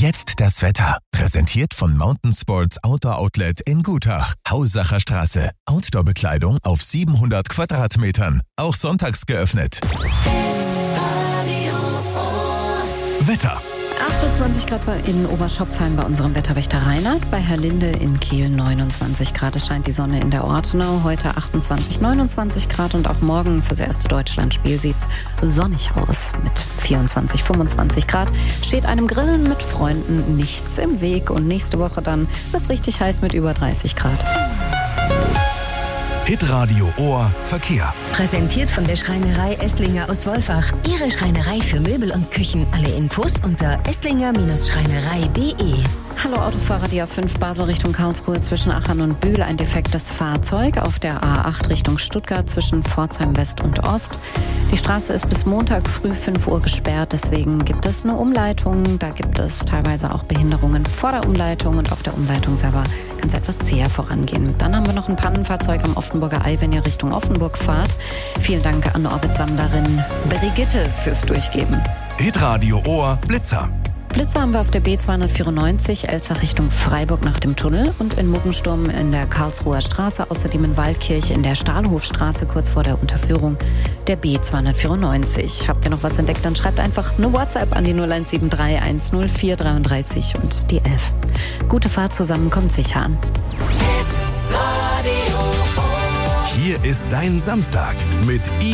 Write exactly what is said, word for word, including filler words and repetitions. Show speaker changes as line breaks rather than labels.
jetzt das Wetter. Präsentiert von Mountain Sports Outdoor Outlet in Gutach. Hausacher Straße. Outdoor-Bekleidung auf siebenhundert Quadratmetern. Auch sonntags geöffnet. Wetter.
achtundzwanzig Grad in Oberschopfheim bei unserem Wetterwächter Reinhard. Bei Herlinde in Kiel neunundzwanzig Grad. Es scheint die Sonne in der Ortenau. Heute achtundzwanzig, neunundzwanzig Grad und auch morgen fürs erste Deutschlandspiel sieht's sonnig aus. Mit vierundzwanzig, fünfundzwanzig Grad steht einem Grillen mit Freunden nichts im Weg. Und nächste Woche dann wird's richtig heiß mit über dreißig Grad.
Hitradio Ohr Verkehr.
Präsentiert von der Schreinerei Esslinger aus Wolfach. Ihre Schreinerei für Möbel und Küchen. Alle Infos unter esslinger Schreinerei punkt de.
Hallo Autofahrer, die A fünf Basel Richtung Karlsruhe zwischen Achern und Bühl. Ein defektes Fahrzeug auf der A acht Richtung Stuttgart zwischen Pforzheim West und Ost. Die Straße ist bis Montag früh fünf Uhr gesperrt, deswegen gibt es eine Umleitung. Da gibt es teilweise auch Behinderungen vor der Umleitung und auf der Umleitung selber kann es etwas zäher vorangehen. Dann haben wir noch ein Pannenfahrzeug am Offenburger Ei, wenn ihr Richtung Offenburg fahrt. Vielen Dank an Orbitsammlerin Brigitte fürs Durchgeben.
Hitradio Ohr Blitzer.
Blitzer haben wir auf der B zweihundertvierundneunzig, Elzach Richtung Freiburg nach dem Tunnel und in Muggensturm in der Karlsruher Straße, außerdem in Waldkirch in der Stahlhofstraße kurz vor der Unterführung der B zweihundertvierundneunzig. Habt ihr noch was entdeckt, dann schreibt einfach eine WhatsApp an die null eins sieben drei eins null vier drei drei und die elf. Gute Fahrt zusammen, kommt sicher an.
Hier ist dein Samstag mit I